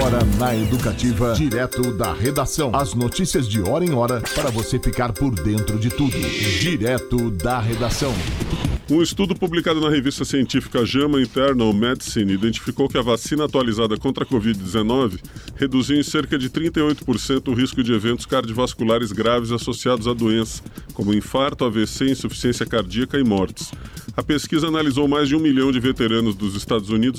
Agora na Educativa, direto da redação. As notícias de hora em hora para você ficar por dentro de tudo. Direto da redação. Um estudo publicado na revista científica JAMA Internal Medicine identificou que a vacina atualizada contra a Covid-19 reduziu em cerca de 38% o risco de eventos cardiovasculares graves associados à doença, como infarto, AVC, insuficiência cardíaca e mortes. A pesquisa analisou mais de 1 milhão de veteranos dos Estados Unidos